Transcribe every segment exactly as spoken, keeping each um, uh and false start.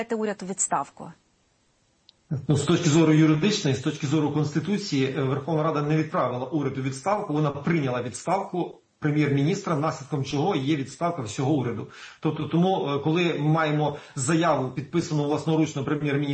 уряд у відставку? Ну, з точки зору юридичної, з точки зору Конституції, Верховна Рада не відправила уряд у відставку, вона прийняла відставку прем'єр-міністра, наслідком чого є відставка всього уряду. Тобто, тому, коли маємо заяву, підписану власноручно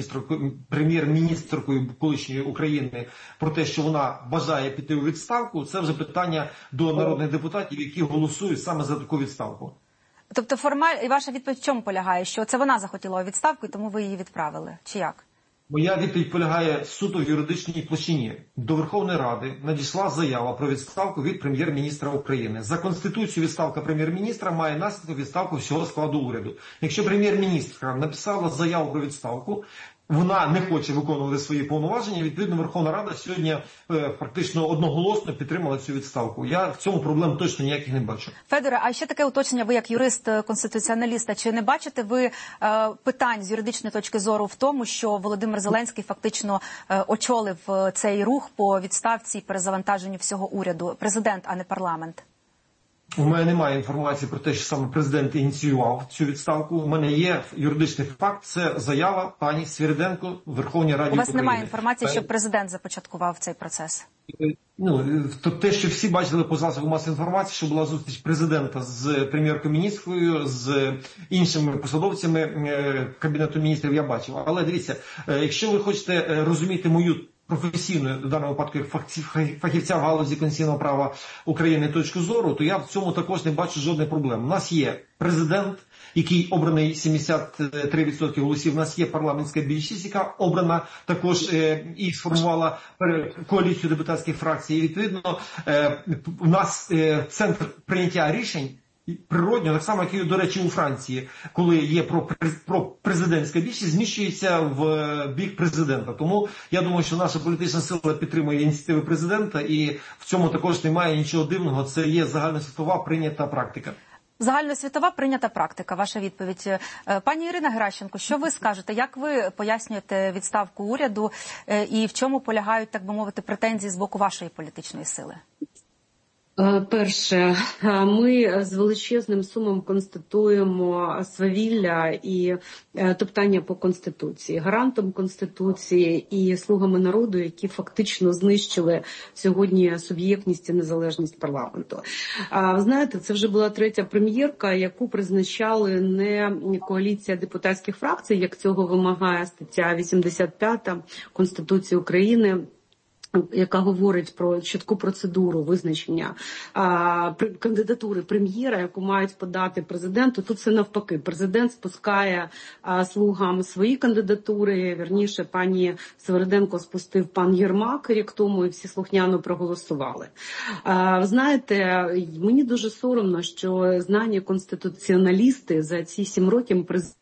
прем'єр-міністркою колишньої України, про те, що вона бажає піти у відставку, це вже питання до народних депутатів, які голосують саме за таку відставку. Тобто, формаль... і ваша відповідь в чому полягає? Що це вона захотіла у відставку, і тому ви її відправили? Чи як? Моя відповідь полягає суто в юридичній площині. До Верховної Ради надійшла заява про відставку від прем'єр-міністра України. За Конституцією відставка прем'єр-міністра має наслідком відставку всього складу уряду. Якщо прем'єр-міністра написала заяву про відставку, вона не хоче виконувати свої повноваження, відповідно Верховна Рада сьогодні е, практично одноголосно підтримала цю відставку. Я в цьому проблем точно ніяких не бачу. Федоре, а ще таке уточнення, ви як юрист-конституціоналіста, чи не бачите ви е, питань з юридичної точки зору в тому, що Володимир Зеленський фактично е, очолив цей рух по відставці і перезавантаженню всього уряду? Президент, а не парламент. У мене немає інформації про те, що саме президент ініціював цю відставку. У мене є юридичний факт, це заява пані Свириденко в Верховній Раді України. У вас України. Немає інформації, що президент започаткував цей процес? Ну, то те, що всі бачили по засобах масової інформації, що була зустріч президента з прем'єр-міністркою, з іншими посадовцями Кабінету міністрів, я бачив. Але дивіться, якщо ви хочете розуміти мою професійної, в даному випадку, як фахівця в галузі конституційного права України точку зору, то я в цьому також не бачу жодних проблем. У нас є президент, який обраний сімдесят три відсотки голосів, у нас є парламентська більшість, яка обрана також е, і сформувала коаліцію депутатських фракцій. І відповідно е, у нас е, центр прийняття рішень природньо, так само, як і, до речі, у Франції, коли є про, про президентська більшість, зміщується в бік президента. Тому я думаю, що наша політична сила підтримує ініціативи президента, і в цьому також немає нічого дивного. Це є загальносвітова прийнята практика. Загальносвітова прийнята практика, ваша відповідь. Пані Ірина Геращенко, що ви скажете? Як ви пояснюєте відставку уряду і в чому полягають, так би мовити, претензії з боку вашої політичної сили? Перше, ми з величезним сумом констатуємо свавілля і топтання по Конституції. Гарантом Конституції і слугами народу, які фактично знищили сьогодні суб'єктність і незалежність парламенту. Ви знаєте, це вже була третя прем'єрка, яку призначали не коаліція депутатських фракцій, як цього вимагає стаття вісімдесят п'ята Конституції України, яка говорить про чітку процедуру визначення а, кандидатури прем'єра, яку мають подати президенту. Тут це навпаки. Президент спускає а, слугам свої кандидатури. Вірніше, пані Свириденко спустив пан Єрмак рік тому, і всі слухняно проголосували. А, знаєте, мені дуже соромно, що знані конституціоналісти за ці сім років президент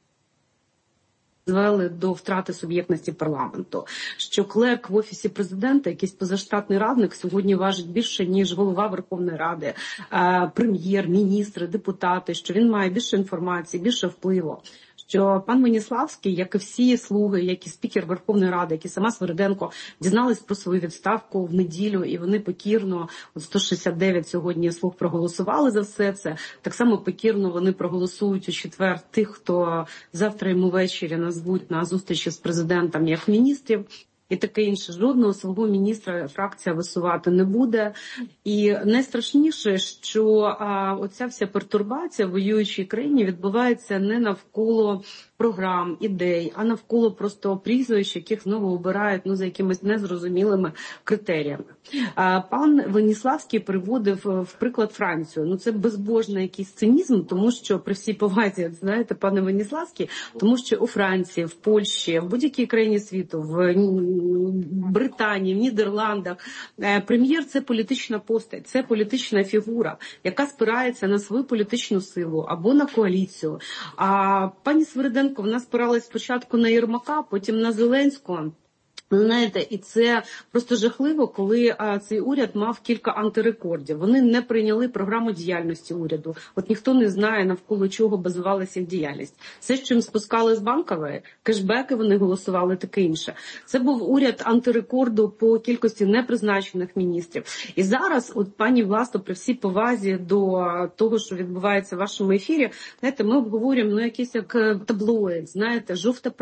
звели до втрати суб'єктності парламенту. Що клерк в Офісі президента, якийсь позаштатний радник, сьогодні важить більше, ніж голова Верховної Ради, прем'єр, міністри, депутати, що він має більше інформації, більше впливу. Що пан Веніславський, як і всі слуги, як і спікер Верховної Ради, як і сама Свириденко, дізнались про свою відставку в неділю, і вони покірно, от сто шістдесят дев'ять сьогодні слуг проголосували за все це. Так само покірно вони проголосують у четвер тих, хто завтра йому ввечері назвуть на зустрічі з президентом як міністрів. І таке інше. Жодного свого міністра фракція висувати не буде. І найстрашніше, що а, оця вся пертурбація в воюючій країні відбувається не навколо програм, ідей, а навколо просто прізвищ, яких знову обирають ну, за якимись незрозумілими критеріями. А, пан Веніславський приводив в приклад Францію. Ну це безбожний якийсь цинізм, тому що при всій повазі, знаєте, пане Веніславський, тому що у Франції, в Польщі, в будь-якій країні світу, в Британії, в Нідерландах прем'єр – це політична постать, це політична фігура, яка спирається на свою політичну силу або на коаліцію. А пані Свириденко, вона спиралась спочатку на Єрмака, потім на Зеленського. Знаєте, і це просто жахливо, коли а, цей уряд мав кілька антирекордів. Вони не прийняли програму діяльності уряду. От ніхто не знає, навколо чого базувалася їх діяльність. Все, що їм спускали з Банкової, кешбеки вони голосували, таке інше. Це був уряд антирекорду по кількості непризначених міністрів. І зараз, от пані Власто, при всій повазі до того, що відбувається в вашому ефірі, знаєте, ми обговорюємо, ну, якийсь як таблоїд, знаєте, жовта